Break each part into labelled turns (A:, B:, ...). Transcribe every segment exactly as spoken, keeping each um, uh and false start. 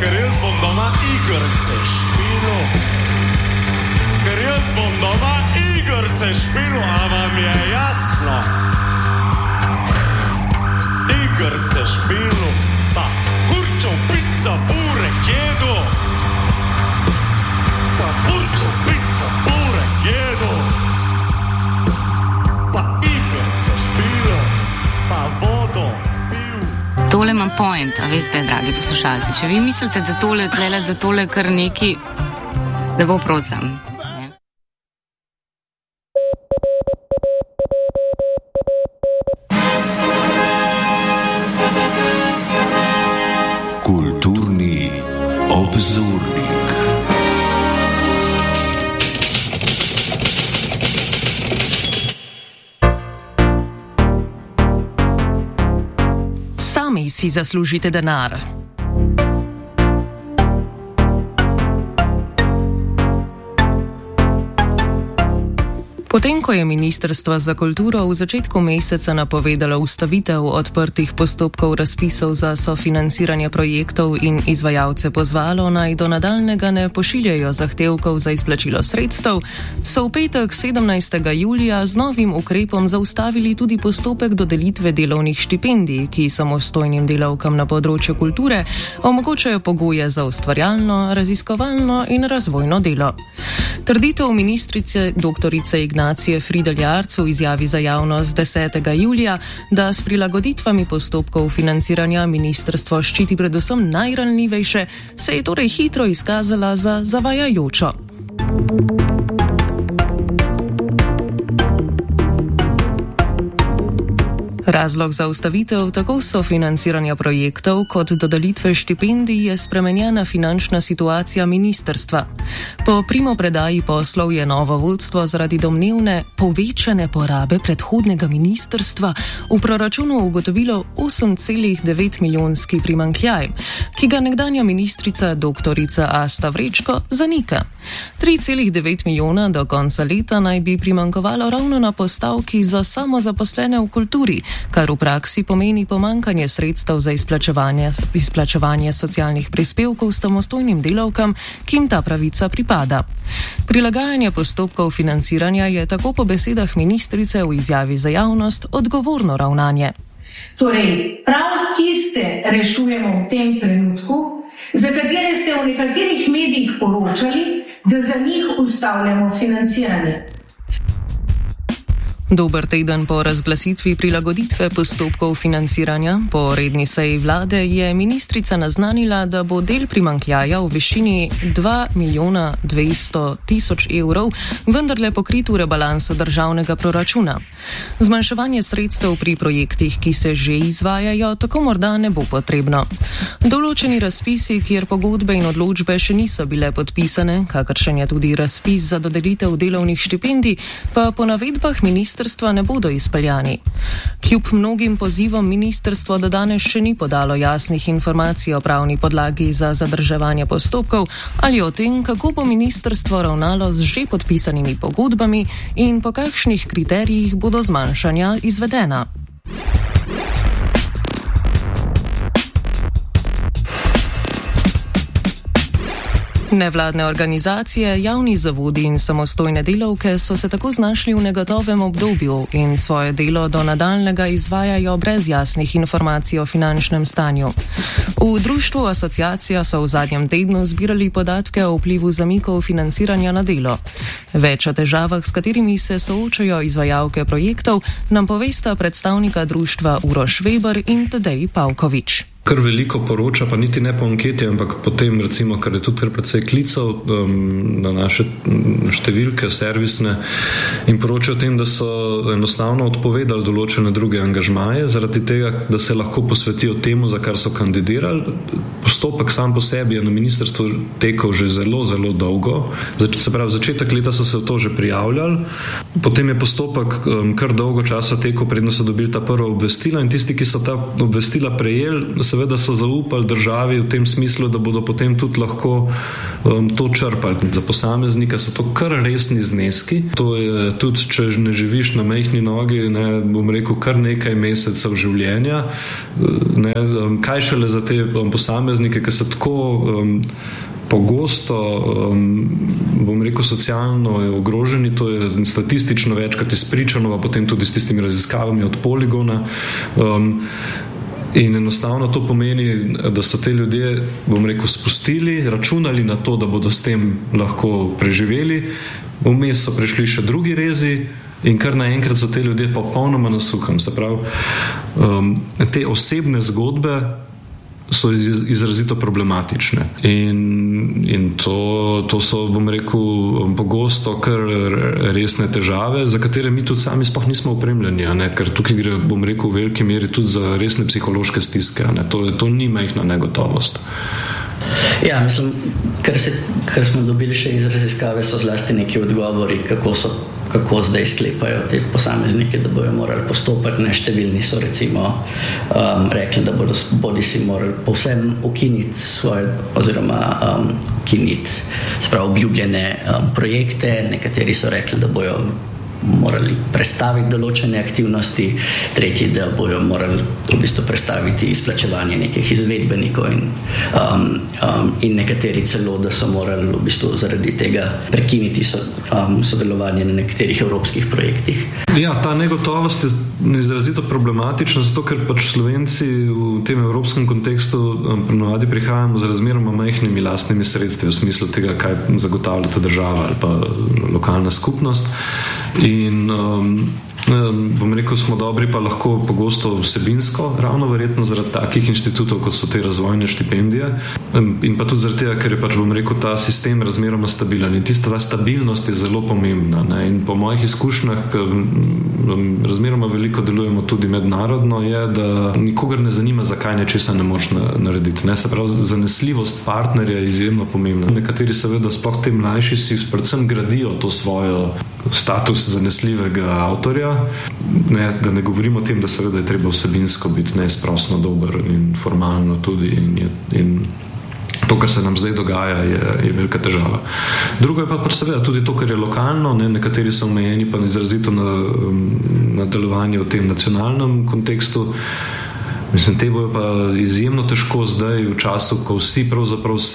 A: ker jaz bom doma igrice špilo. Ker jaz bom doma igrice špilo, a vam je jasno? Igrice špilo, pa kurčov pizza, burek jedu. Pa kurčov pizza, burek jedu. Pa igrice špilo, pa vodo pil.
B: Tole ima point, a veste, dragi poslušalci, če vi mislite, da tole tlele, da tole kar neki, da bo prosim.
C: Kulturni obzornik.
D: Sami si zaslužite denar. Potem, ko je Ministrstvo za kulturo v začetku meseca napovedalo ustavitev odprtih postopkov razpisov za sofinanciranje projektov in izvajalce pozvalo, naj do nadaljnjega ne pošiljajo zahtevkov za izplačilo sredstev, so v petek sedemnajstega julija z novim ukrepom zaustavili tudi postopek dodelitve delovnih štipendij, ki samostojnim delavkam na področju kulture omogočajo pogoje za ustvarjalno, raziskovalno in razvojno delo. Trditev ministrice doktorice Ignacije Fridelj-Jarc v izjavi za javnost desetega julija, da s prilagoditvami postopkov financiranja ministrstvo ščiti predvsem najranljivejše, se je torej hitro izkazala za zavajajočo. Razlog za ustavitev tako sofinanciranja projektov kot dodelitve štipendij je spremenjena finančna situacija ministrstva. Po primopredaji poslov je novo vodstvo zaradi domnevne povečane porabe predhodnega ministrstva v proračunu ugotovilo osem celih devet milijonski primanjkljaj, ki ga nekdanja ministrica doktorica Asta Vrečko zanika. tri celih devet milijona do konca leta naj bi primanjkovalo ravno na postavki za samozaposlene v kulturi, kar v praksi pomeni pomankanje sredstev za izplačevanje, izplačevanje socialnih prispevkov samostojnim delavkam, ki jim ta pravica pripada. Prilagajanje postopkov financiranja je tako po besedah ministrice v izjavi za javnost odgovorno ravnanje.
E: Torej, prav tiste rešujemo v tem trenutku, za katere ste v nekaterih medijih poročali, da za njih ustavljamo financiranje.
D: Dober teden po razglasitvi prilagoditve postopkov financiranja po redni seji vlade je ministrica naznanila, da bo del primanjkljaja v višini dva milijona dvesto tisoč evrov vendarle pokrit v rebalansu državnega proračuna. Zmanjševanje sredstev pri projektih, ki se že izvajajo, tako morda ne bo potrebno. Določeni razpisi, kjer pogodbe in odločbe še niso bile podpisane, kakršen je tudi razpis za dodelitev delovnih štipendij, pa po navedbah ministrstva ne bodo izpeljani. Kljub mnogim pozivom ministrstvo do danes še ni podalo jasnih informacij o pravni podlagi za zadrževanje postopkov ali o tem, kako bo ministrstvo ravnalo z že podpisanimi pogodbami in po kakšnih kriterijih bodo zmanjšanja izvedena. Nevladne organizacije, javni zavodi in samostojne delavke so se tako znašli v negotovem obdobju in svoje delo do nadaljnjega izvajajo brez jasnih informacij o finančnem stanju. V društvu Asociacija so v zadnjem tednu zbirali podatke o vplivu zamikov financiranja na delo. Več o težavah, s katerimi se soočajo izvajalke projektov, nam povesta predstavnika društva Uroš Weber in Tadej Pavkovič.
F: Kar veliko poroča, pa niti ne po anketi, ampak potem recimo, ker je tudi kar precej klicev um, na naše številke servisne in poročajo o tem, da so enostavno odpovedali določene druge angažmaje zaradi tega, da se lahko posvetijo temu, za kar so kandidirali. Postopek sam po sebi je na ministrstvu tekel že zelo, zelo dolgo. Se pravi, začetek leta so se v to že prijavljali, potem je postopek um, kar dolgo časa tekel, predno so dobili ta prva obvestila in tisti, ki so ta obvestila prejeli, seveda so zaupali državi v tem smislu, da bodo potem tudi lahko um, to črpali. Za posameznika so to kar resni zneski. To je tudi, če ne živiš na majhni nogi, ne, bom rekel, kar nekaj mesecev življenja. Ne, um, kaj šele za te um, posameznike, ki so tako um, pogosto, um, bom rekel, socialno ogroženi, to je statistično večkrat izpričano, pa potem tudi s tistimi raziskavami od Poligona. Um, in enostavno to pomeni, da so te ljudje, bom rekel, spustili, računali na to, da bodo s tem lahko preživeli. Vmes so prišli še drugi rezi in kar naenkrat so te ljudje popolnoma na suhem. Se pravi, um, te osebne zgodbe so izrazito problematične. In, in to, to so, bom rekel, pogosto kar resne težave, za katere mi tudi sami sploh nismo opremljeni, ne? Ker tukaj gre, bom rekel, v veliki meri tudi za resne psihološke stiske. Ne? To, to ni majhna negotovost.
G: Ja, mislim, kar, se, kar smo dobili še iz raziskave, so zlasti neki odgovori, kako so kako zdaj sklepajo te posameznike, da bojo morali postopati. Neštevilni so recimo um, rekli, da bodo bodi si morali povsem ukiniti svoje oziroma um, ukiniti sprav obljubljene um, projekte. Nekateri so rekli, da bojo morali prestaviti določene aktivnosti, tretji, da bojo morali v bistvu prestaviti izplačevanje nekih izvedbenikov in, um, um, in nekateri celo, da so morali v bistvu zaradi tega prekiniti so, um, sodelovanje na nekaterih evropskih projektih.
F: Ja, ta negotovost je izrazito problematična, zato ker pač Slovenci v tem evropskem kontekstu um, ponavadi prihajamo z razmeroma majhnimi lastnimi sredstvi v smislu tega, kaj zagotavlja ta država ali pa lokalna skupnost. In um, bom rekel, smo dobri pa lahko pogosto vsebinsko, ravno verjetno zaradi takih inštitutov, kot so te razvojne štipendije, in pa tudi zaradi tega, ker je pač, bom rekel, ta sistem razmeroma stabilen. In tista ta stabilnost je zelo pomembna. Ne? In po mojih izkušnjah, razmeroma veliko delujemo tudi mednarodno, je, da nikogar ne zanima, zakaj nečesa ne moreš narediti. Ne? Se pravi, zanesljivost partnerja je izjemno pomembna. Nekateri seveda sploh te mlajši si predvsem gradijo to svojo status zanesljivega avtorja. Ne, da ne govorimo o tem, da seveda je treba vsebinsko biti neizprosno dober in formalno tudi in, je, in to, kar se nam zdaj dogaja, je, je velika težava. Drugo je pa seveda tudi to, kar je lokalno, ne, nekateri so omejeni pa izrazito na, na delovanje v tem nacionalnem kontekstu. Mislim, te bojo pa izjemno težko zdaj v času, ko vsi pravzaprav se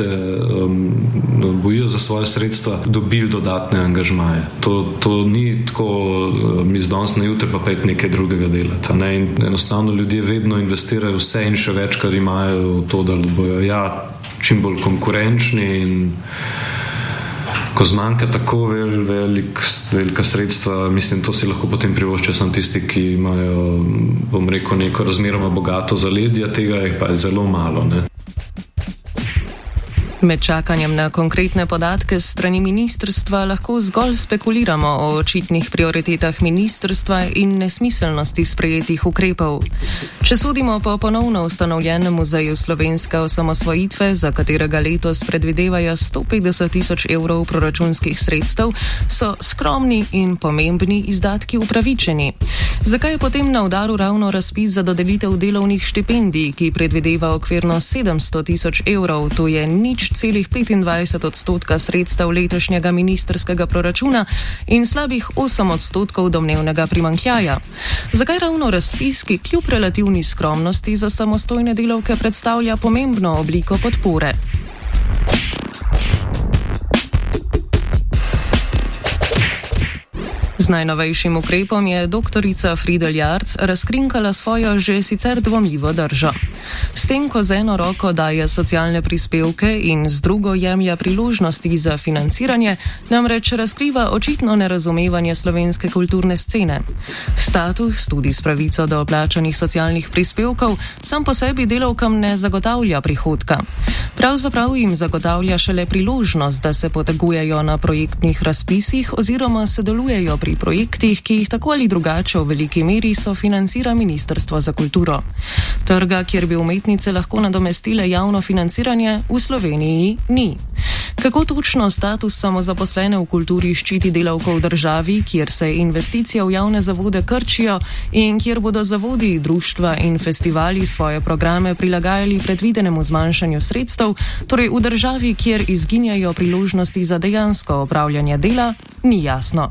F: um, bojijo za svoje sredstva, dobili dodatne angažmaje. To, to ni tako um, iz danes na jutri pa pet nekaj drugega delati. Ne? In enostavno ljudje vedno investirajo vse in še več, kar imajo v to, da bojo ja, čim bolj konkurenčni in ko zmanjka tako vel, velik, velika sredstva, mislim, to si lahko potem privoščijo samo tisti, ki imajo, bom rekel, neko razmeroma bogato zaledje, tega je pa zelo malo, ne.
D: Med čakanjem na konkretne podatke strani ministrstva lahko zgolj spekuliramo o očitnih prioritetah ministrstva in nesmiselnosti sprejetih ukrepov. Če sodimo po ponovno ustanovljenem muzeju slovenske osamosvojitve, za katerega letos predvidevajo sto petdeset tisoč evrov proračunskih sredstev, so skromni in pomembni izdatki upravičeni. Zakaj je potem na udaru ravno razpis za dodelitev delovnih štipendij, ki predvideva okvirno sedemsto tisoč evrov, to je nič celih petindvajset odstotka sredstev letošnjega ministrskega proračuna in slabih osem odstotkov domnevnega primanjkljaja. Zakaj ravno razpis, ki kljub relativni skromnosti za samostojne delavke predstavlja pomembno obliko podpore? Z najnovejšim ukrepom je doktorica Friedel Jarc razkrinkala svojo že sicer dvomljivo držo. S tem, ko z eno roko daje socialne prispevke in z drugo jemlja priložnosti za financiranje, namreč razkriva očitno nerazumevanje slovenske kulturne scene. Status, tudi s pravico do plačanih socialnih prispevkov, sam po sebi delavkam ne zagotavlja prihodka. Pravzaprav jim zagotavlja šele priložnost, da se potegujejo na projektnih razpisih oziroma sodelujejo pri projektih, ki jih tako ali drugače v veliki meri sofinancira Ministrstvo za kulturo. Trga, kjer bi umetnice lahko nadomestile javno financiranje, v Sloveniji ni. Kako točno status samozaposlene v kulturi ščiti delavko v državi, kjer se investicije v javne zavode krčijo in kjer bodo zavodi, društva in festivali svoje programe prilagajali predvidenemu zmanjšanju sredstev, torej v državi, kjer izginjajo priložnosti za dejansko opravljanje dela, ni jasno.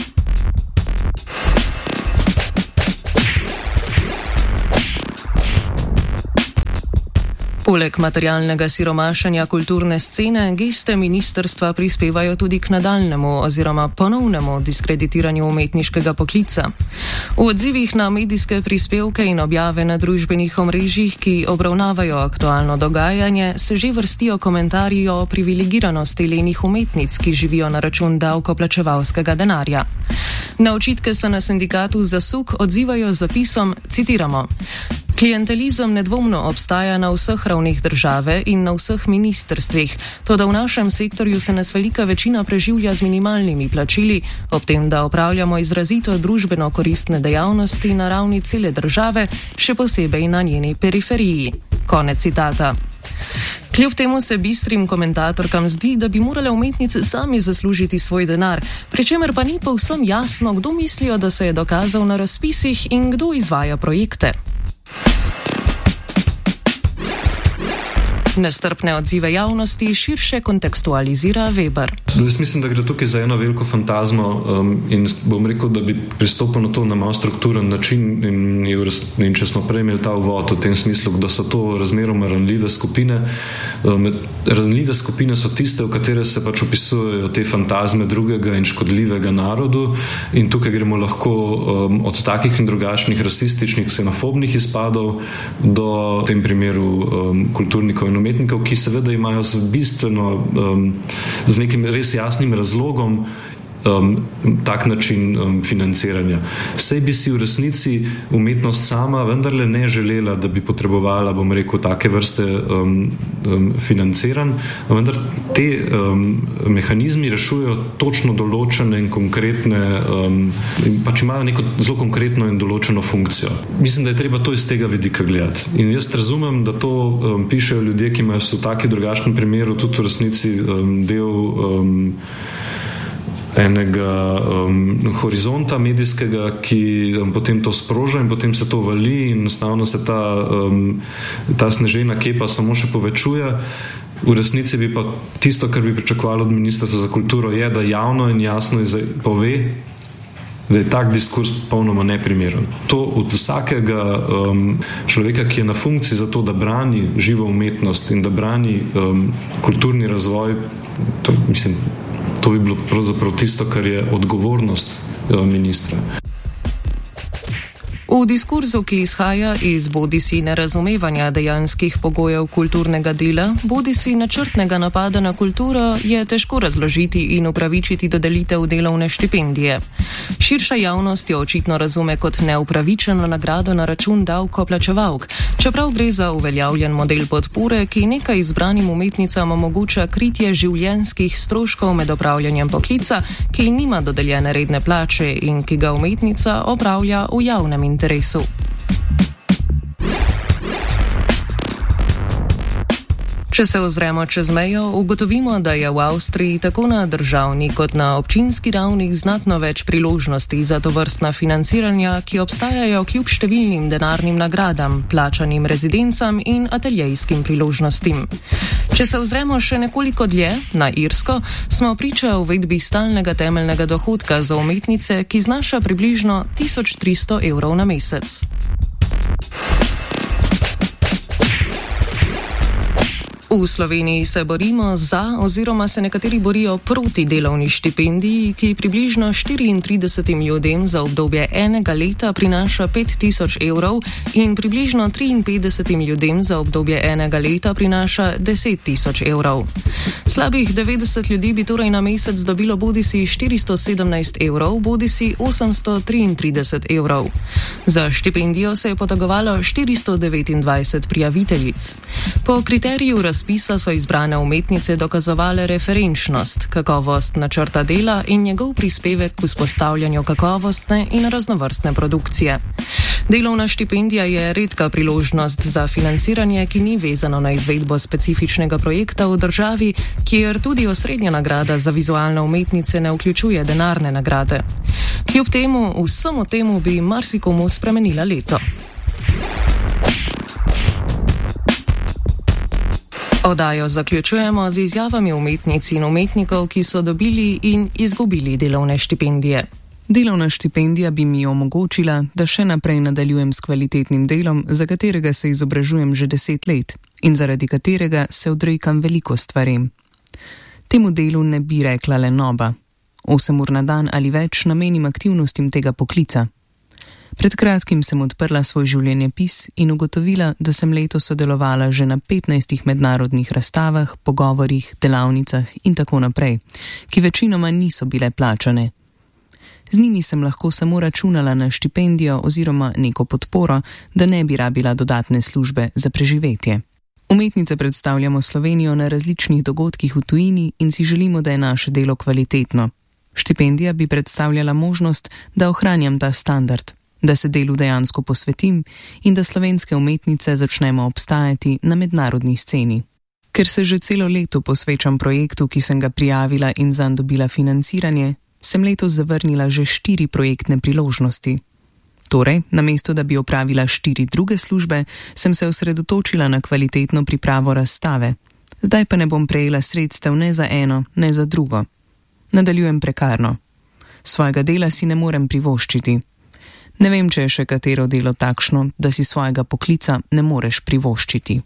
D: Poleg materialnega siromašanja kulturne scene, geste ministrstva prispevajo tudi k nadaljnemu oziroma ponovnemu diskreditiranju umetniškega poklica. V odzivih na medijske prispevke in objave na družbenih omrežjih, ki obravnavajo aktualno dogajanje, se že vrstijo komentarji o privilegiranosti lenih umetnic, ki živijo na račun davkoplačevalskega denarja. Na očitke se na sindikatu Zasuk odzivajo z zapisom, citiramo: Klientelizem nedvomno obstaja na vseh ravneh države in na vseh ministrstvih, toda v našem sektorju se nas velika večina preživlja z minimalnimi plačili, ob tem, da opravljamo izrazito družbeno koristne dejavnosti na ravni cele države, še posebej na njeni periferiji. Konec citata. Kljub temu se bistrim komentatorkam zdi, da bi morale umetnice sami zaslužiti svoj denar, pri čemer pa ni povsem jasno, kdo mislijo, da se je dokazal na razpisih in kdo izvaja projekte. Nestrpne odzive javnosti širše kontekstualizira Weber.
F: Jaz mislim, da gre tukaj za eno veliko fantazmo um, in bom rekel, da bi pristopil na to na malo strukturen način in, in če smo prej imeli ta uvod v tem smislu, da so to razmeroma ranljive skupine. Um, ranljive skupine so tiste, v katere se pač opisujejo te fantazme drugega in škodljivega narodu in tukaj gremo lahko um, od takih in drugačnih rasističnih, ksenofobnih izpadov do v tem primeru um, kulturnikov in umetnikov, ki seveda imajo bistveno um, z nekim res jasnim razlogom um, tak način um, financiranja. Sej bi si v resnici umetnost sama vendarle ne želela, da bi potrebovala, bom rekel, take vrste um, um, financiranj, vendar te um, mehanizmi rešujejo točno določene in konkretne, um, in pač imajo neko zelo konkretno in določeno funkcijo. Mislim, da je treba to iz tega vidika gledati. In jaz razumem, da to um, pišejo ljudje, ki imajo v taki drugačnem primeru tudi v resnici um, del um, enega um, horizonta medijskega, ki um, potem to sproža in potem se to vali in enostavno se ta, um, ta snežena kepa samo še povečuje. V resnici bi pa tisto, kar bi pričakovalo od Ministrstva za kulturo, je, da javno in jasno pove, da je tak diskurs popolnoma neprimeren. To od vsakega um, človeka, ki je na funkciji za to, da brani živo umetnost in da brani um, kulturni razvoj, to, mislim, to bi bilo pravzaprav tisto, kar je odgovornost um, ministra.
D: V diskurzu, ki izhaja iz bodisi nerazumevanja dejanskih pogojev kulturnega dela, bodisi načrtnega napada na kulturo, je težko razložiti in upravičiti dodelitev delovne štipendije. Širša javnost jo očitno razume kot neupravičeno nagrado na račun davkoplačevalk, čeprav gre za uveljavljen model podpore, ki nekaj izbranim umetnicam omogoča kritje življenjskih stroškov med opravljanjem poklica, ki nima dodeljene redne plače in ki ga umetnica opravlja v javnem interesu. Interesu. Če se ozremo čez mejo, ugotovimo, da je v Avstriji tako na državni kot na občinski ravni znatno več priložnosti za tovrstna financiranja, ki obstajajo kljub številnim denarnim nagradam, plačanim rezidencam in ateljejskim priložnostim. Če se ozremo še nekoliko dlje, na Irsko, smo priča uvedbi stalnega temeljnega dohodka za umetnice, ki znaša približno tisoč tristo evrov na mesec. V Sloveniji se borimo za oziroma se nekateri borijo proti delovni štipendiji, ki približno štiriintridesetim ljudem za obdobje enega leta prinaša pet tisoč evrov in približno triinpetdesetim ljudem za obdobje enega leta prinaša deset tisoč evrov. Slabih devetdeset ljudi bi torej na mesec dobilo bodisi štiristo sedemnajst evrov, bodisi osemsto triintrideset evrov. Za štipendijo se je potegovalo štiristo devetindvajset prijaviteljic. Po kriteriju razpisa razpisa so izbrane umetnice dokazovale referenčnost, kakovost načrta dela in njegov prispevek k vzpostavljanju kakovostne in raznovrstne produkcije. Delovna štipendija je redka priložnost za financiranje, ki ni vezano na izvedbo specifičnega projekta v državi, kjer tudi osrednja nagrada za vizualne umetnice ne vključuje denarne nagrade. Kljub temu, vsemu temu bi marsikomu spremenila leto. Oddajo zaključujemo z izjavami umetnic in umetnikov, ki so dobili in izgubili delovne štipendije.
H: Delovna štipendija bi mi omogočila, da še naprej nadaljujem s kvalitetnim delom, za katerega se izobražujem že deset let in zaradi katerega se odrekam veliko stvarem. Temu delu ne bi rekla le noba. Osem ur na dan ali več namenim aktivnostim tega poklica. Pred kratkim sem odprla svoj življenjepis in ugotovila, da sem letos sodelovala že na petnajstih mednarodnih razstavah, pogovorih, delavnicah in tako naprej, ki večinoma niso bile plačane. Z njimi sem lahko samo računala na štipendijo oziroma neko podporo, da ne bi rabila dodatne službe za preživetje. Umetnice predstavljamo Slovenijo na različnih dogodkih v tujini in si želimo, da je naše delo kvalitetno. Štipendija bi predstavljala možnost, da ohranjam ta standard, da se delu dejansko posvetim in da slovenske umetnice začnemo obstajati na mednarodni sceni. Ker se že celo leto posvečam projektu, ki sem ga prijavila in zanj dobila financiranje, sem letos zavrnila že štiri projektne priložnosti. Torej, namesto da bi opravila štiri druge službe, sem se osredotočila na kvalitetno pripravo razstave. Zdaj pa ne bom prejela sredstev ne za eno, ne za drugo. Nadaljujem prekarno. Svojega dela si ne morem privoščiti. Ne vem, če je še katero delo takšno, da si svojega poklica ne moreš privoščiti.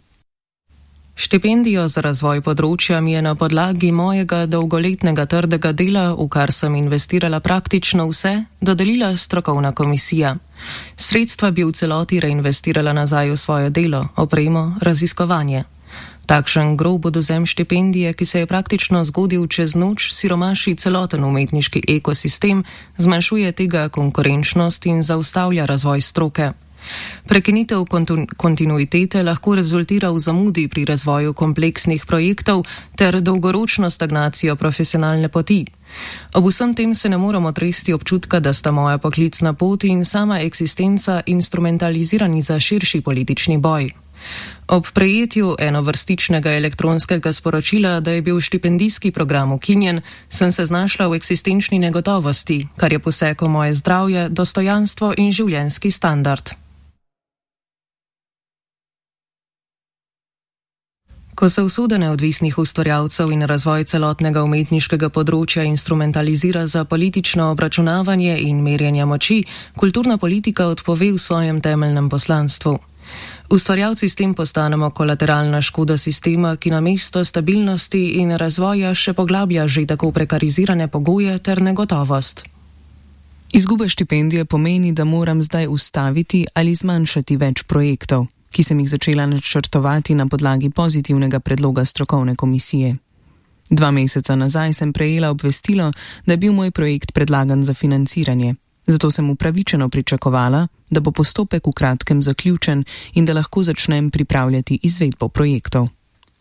D: Štipendijo za razvoj področja mi je na podlagi mojega dolgoletnega trdega dela, v kar sem investirala praktično vse, dodelila strokovna komisija. Sredstva bi v celoti reinvestirala nazaj v svoje delo, opremo, raziskovanje. Takšen grob odvzem štipendije, ki se je praktično zgodil čez noč, siromaši celoten umetniški ekosistem, zmanjšuje tega konkurenčnost in zaustavlja razvoj stroke. Prekinitev kontu- kontinuitete lahko rezultira v zamudi pri razvoju kompleksnih projektov ter dolgoročno stagnacijo profesionalne poti. Ob vsem tem se ne moramo tresti občutka, da sta moja poklicna pot in sama eksistenca instrumentalizirani za širši politični boj. Ob prejetju enovrstičnega elektronskega sporočila, da je bil štipendijski program ukinjen, sem se znašla v eksistenčni negotovosti, kar je poseglo moje zdravje, dostojanstvo in življenjski standard. Ko se usoda neodvisnih ustvarjalcev in razvoj celotnega umetniškega področja instrumentalizira za politično obračunavanje in merjenje moči, kulturna politika odpove v svojem temeljnem poslanstvu. Ustvarjalci s tem postanemo kolateralna škoda sistema, ki namesto stabilnosti in razvoja še poglablja že tako prekarizirane pogoje ter negotovost.
H: Izguba štipendije pomeni, da moram zdaj ustaviti ali zmanjšati več projektov, ki sem jih začela načrtovati na podlagi pozitivnega predloga strokovne komisije. Dva meseca nazaj sem prejela obvestilo, da je bil moj projekt predlagan za financiranje. Zato sem upravičeno pričakovala, da bo postopek v kratkem zaključen in da lahko začnem pripravljati izvedbo projektov.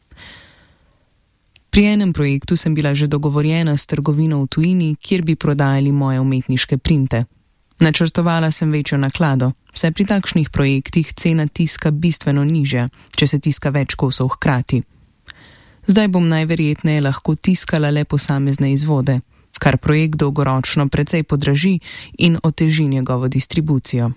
H: Pri enem projektu sem bila že dogovorjena s trgovino v tujini, kjer bi prodajali moje umetniške printe. Načrtovala sem večjo naklado, saj pri takšnih projektih cena tiska bistveno nižja, če se tiska več kosov hkrati. Zdaj bom najverjetneje lahko tiskala le posamezne izvode, kar projekt dolgoročno precej podraži in oteži njegovo distribucijo.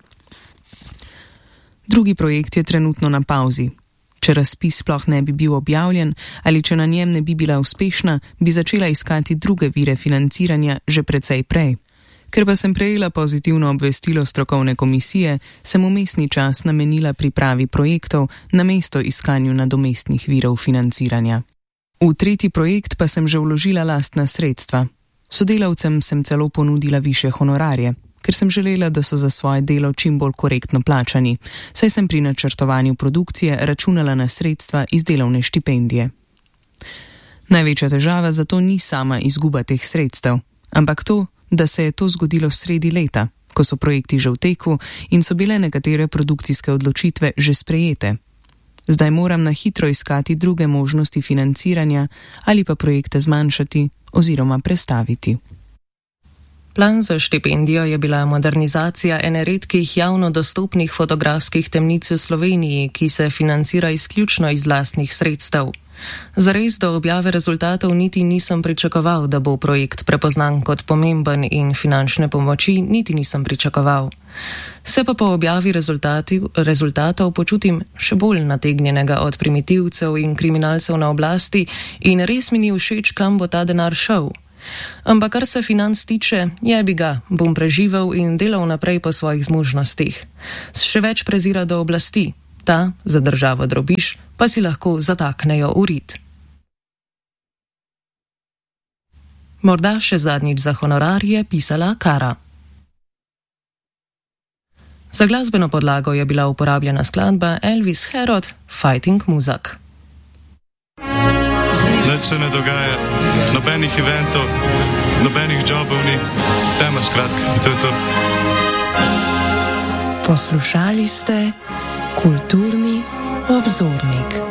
H: Drugi projekt je trenutno na pauzi. Če razpis sploh ne bi bil objavljen ali če na njem ne bi bila uspešna, bi začela iskati druge vire financiranja že precej prej. Ker pa sem prejela pozitivno obvestilo strokovne komisije, sem vmesni čas namenila pripravi projektov namesto iskanju nadomestnih virov financiranja. V tretji projekt pa sem že vložila lastna sredstva. Sodelavcem sem celo ponudila višje honorarje, ker sem želela, da so za svoje delo čim bolj korektno plačani, saj sem pri načrtovanju produkcije računala na sredstva iz delovne štipendije. Največja težava zato ni sama izguba teh sredstev, ampak to, da se je to zgodilo sredi leta, ko so projekti že v teku in so bile nekatere produkcijske odločitve že sprejete. Zdaj moram na hitro iskati druge možnosti financiranja ali pa projekte zmanjšati oziroma prestaviti.
D: Plan za štipendijo je bila modernizacija ene redkih javno dostopnih fotografskih temnic v Sloveniji, ki se financira izključno iz lastnih sredstev. Zares do objave rezultatov niti nisem pričakoval, da bo projekt prepoznan kot pomemben in finančne pomoči niti nisem pričakoval. Se pa po objavi rezultatov počutim še bolj nategnjenega od primitivcev in kriminalcev na oblasti in res mi ni všeč, kam bo ta denar šel. Ampak kar se financ tiče, jebi ga, bom preživel in delal naprej po svojih zmožnostih. Še več prezira do oblasti, ta za državo drobiš, pa si lahko zataknejo v rit. Morda še zadnjič za honorar je pisala Kara. Za glasbeno podlago je bila uporabljena skladba Elvis Herod, Fighting Muzak.
A: Nič se ne dogaja, nobenih eventov, nobenih jobov ni, tema skratka, to je to.
D: Poslušali ste Kulturni obzornik.